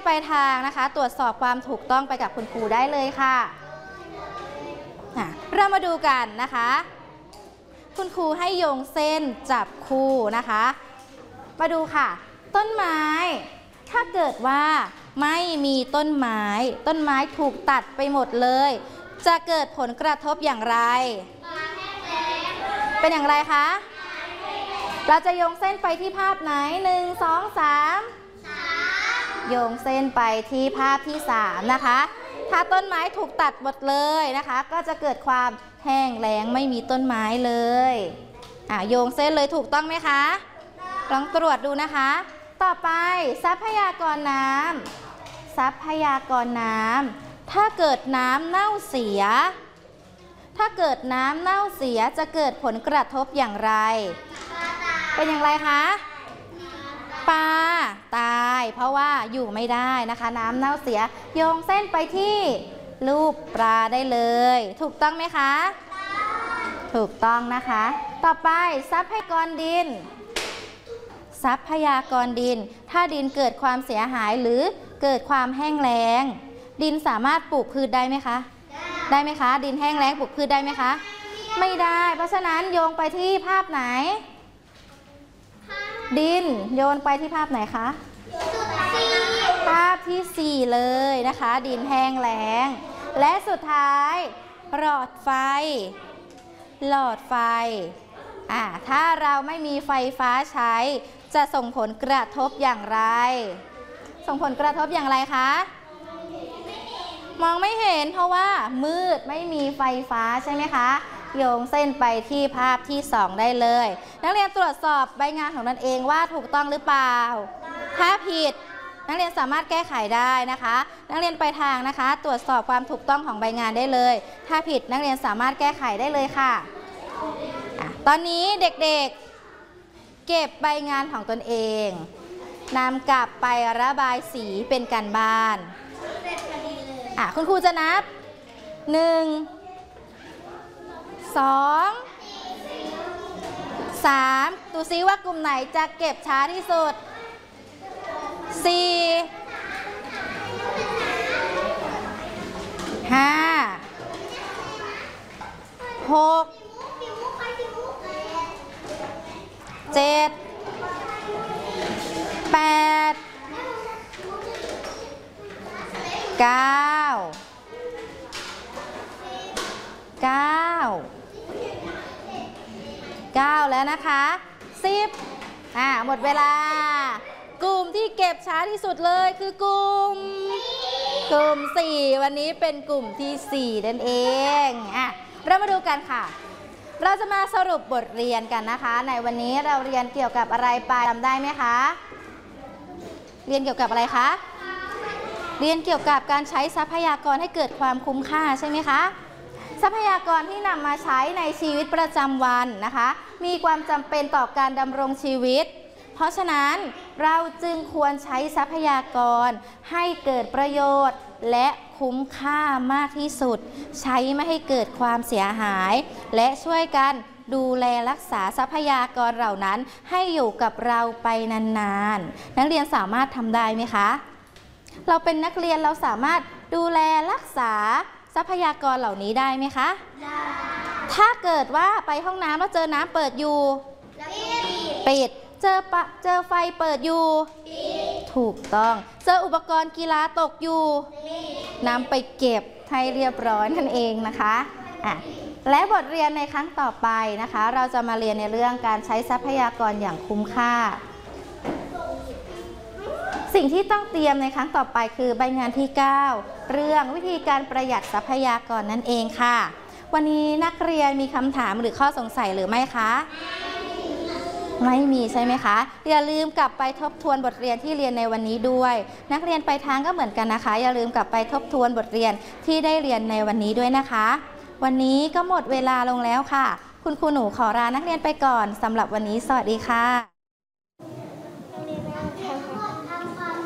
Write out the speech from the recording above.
ไปทางนะคะตรวจสอบความถูกต้องไปกับคุณครูได้เลยค่ะเรามาดูกันนะคะคุณครูให้โยงเส้นจับคู่นะคะมาดูค่ะต้นไม้ถ้าเกิดว่าไม่มีต้นไม้ถูกตัดไปหมดเลยจะเกิดผลกระทบอย่างไรเป็นอย่างไรคะเราจะโยงเส้นไปที่ภาพไหน1 2 3โยงเส้นไปที่ภาพที่3นะคะถ้าต้นไม้ถูกตัดหมดเลยนะคะก็จะเกิดความแห้งแล้งไม่มีต้นไม้เลยโยงเส้นเลยถูกต้องไหมคะลองตรวจดูนะคะต่อไปทรัพยากรน้ำถ้าเกิดน้ำเน่าเสียจะเกิดผลกระทบอย่างไรเป็นอย่างไรคะปลาตายเพราะว่าอยู่ไม่ได้นะคะน้ำเน่าเสียโยงเส้นไปที่รูปปลาได้เลยถูกต้องไหมคะถูกต้องนะคะต่อไปทรัพยากรดินถ้าดินเกิดความเสียหายหรือเกิดความแห้งแล้งดินสามารถปลูกพืชได้ไหมคะได้ไหมคะดินแห้งแล้งปลูกพืชได้ไหมคะไม่ได้เพราะฉะนั้นโยงไปที่ภาพไหนดินโยนไปที่ภาพไหนคะภาพที่4เลยนะคะดินแห้งแล้งและสุดท้ายหลอดไฟถ้าเราไม่มีไฟฟ้าใช้จะส่งผลกระทบอย่างไรคะมองไม่เห็นเพราะว่ามืดไม่มีไฟฟ้าใช่ไหมคะโยงเส้นไปที่ภาพที่2ได้เลยนักเรียนตรวจสอบใบงานของตนเองว่าถูกต้องหรือเปล่าถ้าผิดนักเรียนสามารถแก้ไขได้นะคะนักเรียนไปทางนะคะตรวจสอบความถูกต้องของใบงานได้เลยถ้าผิดนักเรียนสามารถแก้ไขได้เลยค่ะตอนนี้เด็กๆเก็บใบงานของตนเองนำกลับไประบายสีเป็นการบ้านคุณครูจะนับ1 2 3ดูซิว่ากลุ่มไหนจะเก็บช้าที่สุด4 5 6 7 8 9 แล้วนะคะ10หมดเวลากลุ่มที่เก็บช้าที่สุดเลยคือกลุ่ม4วันนี้เป็นกลุ่มที่4นั่นเองเรามาดูกันค่ะเราจะมาสรุปบทเรียนกันนะคะในวันนี้เราเรียนเกี่ยวกับอะไรไปจำได้ไหมคะเรียนเกี่ยวกับอะไรคะเรียนเกี่ยวกับการใช้ทรัพยากรให้เกิดความคุ้มค่าใช่ไหมคะทรัพยากรที่นำมาใช้ในชีวิตประจำวันนะคะมีความจำเป็นต่อการดำรงชีวิตเพราะฉะนั้นเราจึงควรใช้ทรัพยากรให้เกิดประโยชน์และคุ้มค่ามากที่สุดใช้ไม่ให้เกิดความเสียหายและช่วยกันดูแลรักษาทรัพยากรเหล่านั้นให้อยู่กับเราไปนานๆนักเรียนสามารถทำได้ไหมคะเราเป็นนักเรียนเราสามารถดูแลรักษาทรัพยากรเหล่านี้ได้ไหมคะได้ถ้าเกิดว่าไปห้องน้ำแล้วเจอน้ำเปิดอยู่ปิดเจอไฟเปิดอยู่ถูกต้องเจออุปกรณ์กีฬาตกอยู่นำไปเก็บให้เรียบร้อยนั่นเองนะคะและบทเรียนในครั้งต่อไปนะคะเราจะมาเรียนในเรื่องการใช้ทรัพยากรอย่างคุ้มค่าสิ่งที่ต้องเตรียมในครั้งต่อไปคือใบงานที่9เรื่องวิธีการประหยัดทรัพยากรนั่นเองค่ะวันนี้นักเรียนมีคำถามหรือข้อสงสัยหรือไม่คะไม่มีใช่ไหมคะอย่าลืมกลับไปทบทวนบทเรียนที่เรียนในวันนี้ด้วยนักเรียนไปทางก็เหมือนกันนะคะอย่าลืมกลับไปทบทวนบทเรียนที่ได้เรียนในวันนี้ด้วยนะคะวันนี้ก็หมดเวลาลงแล้วค่ะคุณครูหนูขอลานักเรียนไปก่อนสำหรับวันนี้สวัสดีค่ะ